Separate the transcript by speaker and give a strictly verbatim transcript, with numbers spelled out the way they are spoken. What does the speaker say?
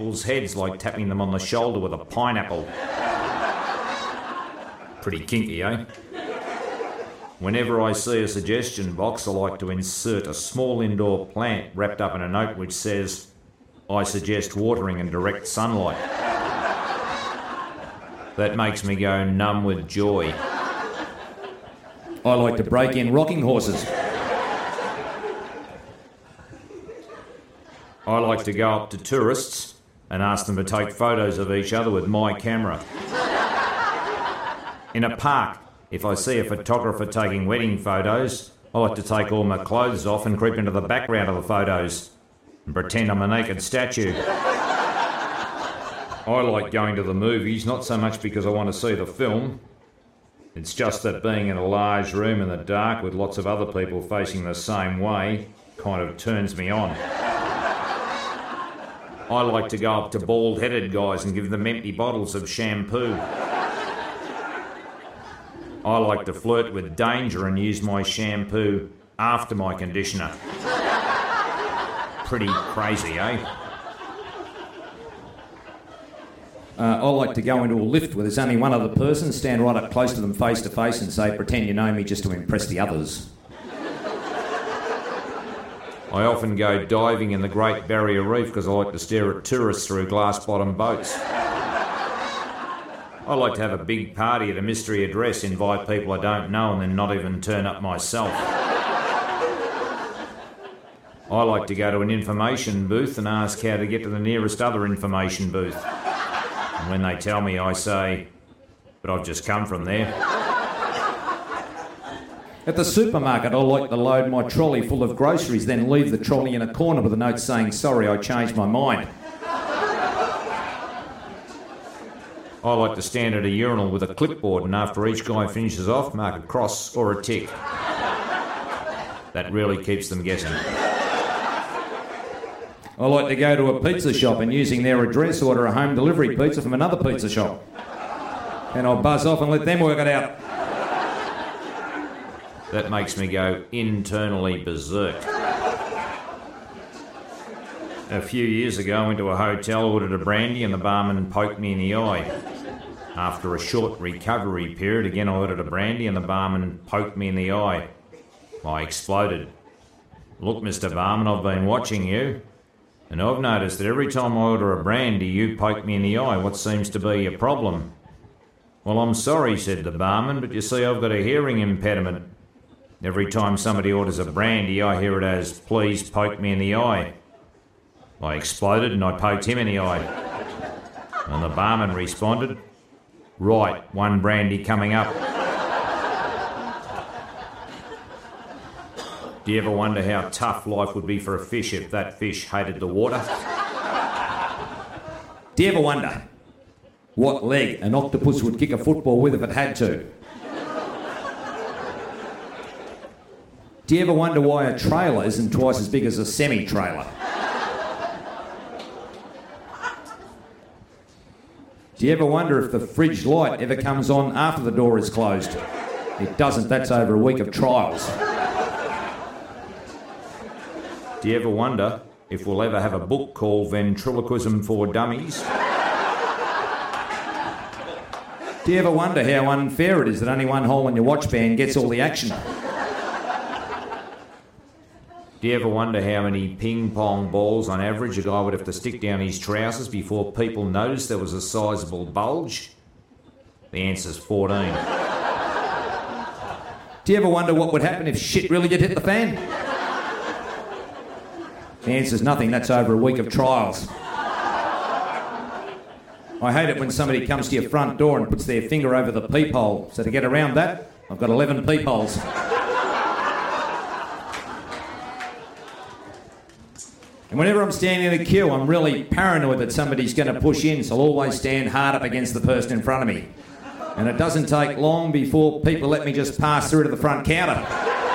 Speaker 1: people's heads like tapping them on the shoulder with a pineapple. Pretty kinky, eh? Whenever I see a suggestion box, I like to insert a small indoor plant wrapped up in a note which says, "I suggest watering in direct sunlight." That makes me go numb with joy.
Speaker 2: I like to break in rocking horses.
Speaker 1: I like to go up to tourists and ask them to take photos of each other with my camera. In a park, if I see a photographer taking wedding photos, I like to take all my clothes off and creep into the background of the photos and pretend I'm a naked statue. I like going to the movies, not so much because I want to see the film. It's just that being in a large room in the dark with lots of other people facing the same way kind of turns me on. I like to go up to bald-headed guys and give them empty bottles of shampoo. I like to flirt with danger and use my shampoo after my conditioner. Pretty crazy, eh?
Speaker 2: Uh, I like to go into a lift where there's only one other person, stand right up close to them face to face and say, "Pretend you know me," just to impress the others.
Speaker 1: I often go diving in the Great Barrier Reef because I like to stare at tourists through glass-bottom boats. I like to have a big party at a mystery address, invite people I don't know and then not even turn up myself. I like to go to an information booth and ask how to get to the nearest other information booth. And when they tell me, I say, "But I've just come from there."
Speaker 2: At the supermarket, I like to load my trolley full of groceries, then leave the trolley in a corner with a note saying, "Sorry, I changed my mind."
Speaker 1: I like to stand at a urinal with a clipboard and after each guy finishes off, mark a cross or a tick. That really keeps them guessing.
Speaker 2: I like to go to a pizza shop and using their address order a home delivery pizza from another pizza shop. And I'll buzz off and let them work it out.
Speaker 1: That makes me go internally berserk. A few years ago, I went to a hotel, ordered a brandy, and the barman poked me in the eye. After a short recovery period, again I ordered a brandy, and the barman poked me in the eye. I exploded. "Look, Mister Barman, I've been watching you, and I've noticed that every time I order a brandy, you poke me in the eye. What seems to be your problem?" "Well, I'm sorry," said the barman, "but you see, I've got a hearing impediment. Every time somebody orders a brandy, I hear it as, 'Please poke me in the eye.'" I exploded and I poked him in the eye. And the barman responded, "Right, one brandy coming up." Do you ever wonder how tough life would be for a fish if that fish hated the water?
Speaker 2: Do you ever wonder what leg an octopus would kick a football with if it had to? Do you ever wonder why a trailer isn't twice as big as a semi-trailer? Do you ever wonder if the fridge light ever comes on after the door is closed? It doesn't, that's over a week of trials.
Speaker 1: Do you ever wonder if we'll ever have a book called Ventriloquism for Dummies?
Speaker 2: Do you ever wonder how unfair it is that only one hole in your watch band gets all the action?
Speaker 1: Do you ever wonder how many ping pong balls on average a guy would have to stick down his trousers before people noticed there was a sizable bulge? The answer's fourteen.
Speaker 2: Do you ever wonder what would happen if shit really did hit the fan? The answer's nothing, that's over a week of trials. I hate it when somebody comes to your front door and puts their finger over the peephole. So to get around that, I've got eleven peepholes. And whenever I'm standing in a queue, I'm really paranoid that somebody's going to push in, so I'll always stand hard up against the person in front of me. And it doesn't take long before people let me just pass through to the front counter.